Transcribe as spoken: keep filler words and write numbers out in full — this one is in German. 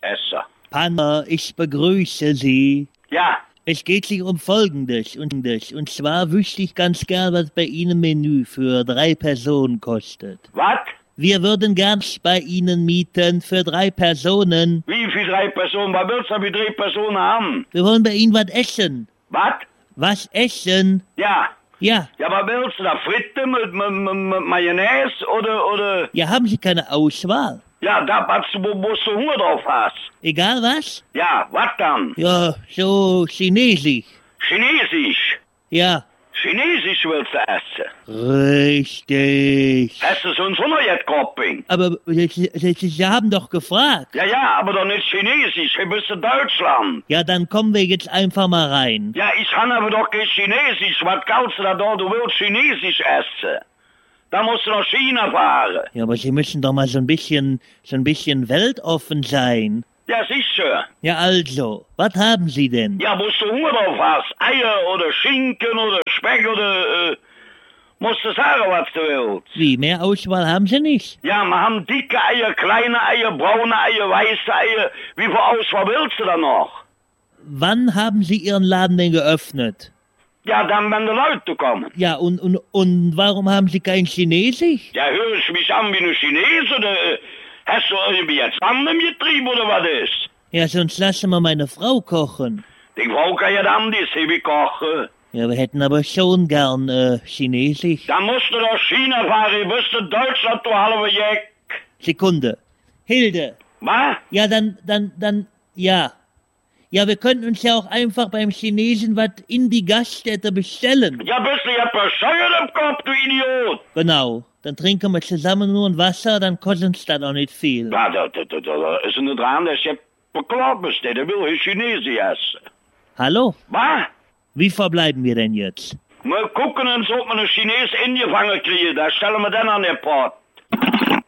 Esser. Panner, ich begrüße Sie. Ja, Es geht sich um Folgendes und das. Und zwar wüsste ich ganz gern, was bei Ihnen Menü für drei Personen kostet. was? Wir würden gern bei Ihnen mieten für drei Personen. Wie viel drei Personen? Was willst du für drei Personen haben? Wir wollen bei Ihnen was essen. Was? Was essen? Ja. Ja. Ja, was willst du da? Fritte mit, mit, mit, mit Mayonnaise oder, oder? Ja, haben Sie keine Auswahl? Ja, da, was du, wo wo du Hunger drauf hast. Egal was? Ja, was dann? Ja, so chinesisch. Chinesisch. Ja. Chinesisch willst du essen? Richtig. Hast du sonst auch noch jetzt Kopping? Aber Sie, Sie, Sie haben doch gefragt. Ja, ja, aber doch nicht Chinesisch. Wir bist in Deutschland. Ja, dann kommen wir jetzt einfach mal rein. Ja, ich kann aber doch kein Chinesisch. Was kaufst du da da? Du willst Chinesisch essen. Da musst du nach China fahren. Ja, aber Sie müssen doch mal so ein bisschen, so ein bisschen weltoffen sein. Ja, sicher. Ja, also, was haben Sie denn? Ja, musst du Hunger drauf hast. Eier oder Schinken oder Speck oder, äh, musst du sagen, was du willst. Wie, mehr Auswahl haben Sie nicht? Ja, wir haben dicke Eier, kleine Eier, braune Eier, weiße Eier. Wie viel Auswahl willst du da noch? Wann haben Sie Ihren Laden denn geöffnet? Ja, dann, wenn die Leute kommen. Ja, und, und, und warum haben Sie kein Chinesisch? Ja, höre ich mich an wie ein Chines oder äh, hast du irgendwie jetzt Handel getrieben oder was ist? Ja, sonst lassen wir meine Frau kochen. Die Frau kann ja dann die Sibi kochen. Ja, wir hätten aber schon gern äh, Chinesisch. Dann musst du nach China fahren, du bist in Deutschland, du halbe Jeck. Sekunde. Hilde. Was? Ja, dann, dann, dann, ja. Ja, wir könnten uns ja auch einfach beim Chinesen was in die Gaststätte bestellen. Ja, bist du ja bescheuert im Kopf, du Idiot. Genau. Dann trinken wir zusammen nur ein Wasser, dann kostet es dann auch nicht viel. Ja, da, da, da, da ist er nicht dran, dass ich bekloppt bist, der will hier Chinesisch essen. Hallo? Was? Wie verbleiben wir denn jetzt? Wir gucken uns, ob wir einen Chines in die Wange kriegen, da stellen wir dann an den Port.